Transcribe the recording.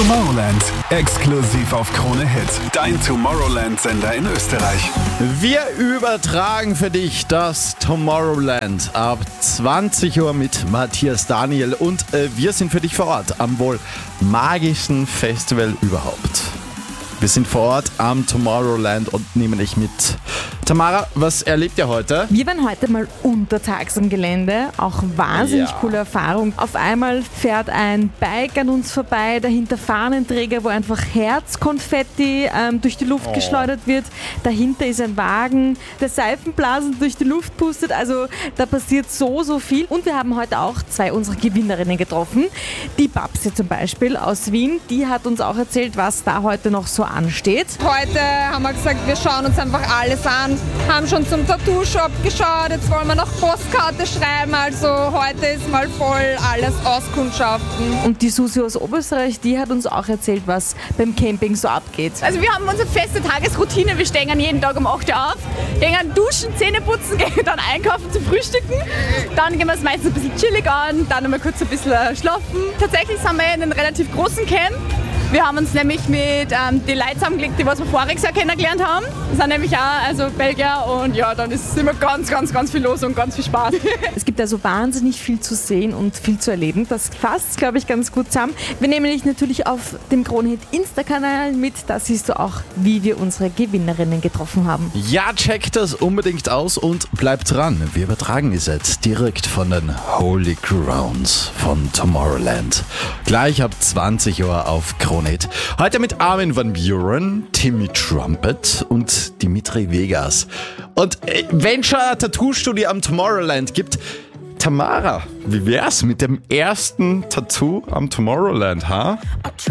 Tomorrowland, exklusiv auf Krone Hit, dein Tomorrowland-Sender in Österreich. Wir übertragen für dich das Tomorrowland ab 20 Uhr mit Matthias Daniel und wir sind für dich vor Ort am wohl magischsten Festival überhaupt. Wir sind vor Ort am Tomorrowland und nehmen dich mit. Tamara, was erlebt ihr heute? Wir waren heute mal untertags am Gelände, auch wahnsinnig coole Erfahrung. Auf einmal fährt ein Bike an uns vorbei, dahinter Fahnenträger, wo einfach Herzkonfetti durch die Luft geschleudert wird. Dahinter ist ein Wagen, der Seifenblasen durch die Luft pustet. Also da passiert so viel. Und wir haben heute auch 2 unserer Gewinnerinnen getroffen. Die Babsi zum Beispiel aus Wien, die hat uns auch erzählt, was da heute noch so ansteht. Heute haben wir gesagt, wir schauen uns einfach alles an, haben schon zum Tattoo-Shop geschaut, jetzt wollen wir noch Postkarte schreiben, also heute ist mal voll alles Auskundschaften. Und die Susi aus Oberösterreich, die hat uns auch erzählt, was beim Camping so abgeht. Also wir haben unsere feste Tagesroutine, wir stehen jeden Tag um 8 Uhr auf, gehen duschen, Zähne putzen, gehen dann einkaufen zum Frühstücken, dann gehen wir es meistens ein bisschen chillig an, dann einmal kurz ein bisschen schlafen. Tatsächlich sind wir in einem relativ großen Camp. Wir haben uns nämlich mit die Leuten zusammengelegt, die wir voriges Jahr kennengelernt haben. Das sind nämlich auch Belgier und ja, dann ist immer ganz viel los und ganz viel Spaß. Es gibt also wahnsinnig viel zu sehen und viel zu erleben. Das fasst, glaube ich, ganz gut zusammen. Wir nehmen dich natürlich auf dem Kronehit Insta-Kanal mit. Da siehst du auch, wie wir unsere Gewinnerinnen getroffen haben. Ja, checkt das unbedingt aus und bleibt dran. Wir übertragen es jetzt direkt von den Holy Grounds von Tomorrowland. Gleich ab 20 Uhr auf Krone. Heute mit Armin van Buuren, Timmy Trumpet und Dimitri Vegas. Und wenn schon ein Tattoo-Studio am Tomorrowland gibt, Tamara, wie wär's mit dem ersten Tattoo am Tomorrowland, ha?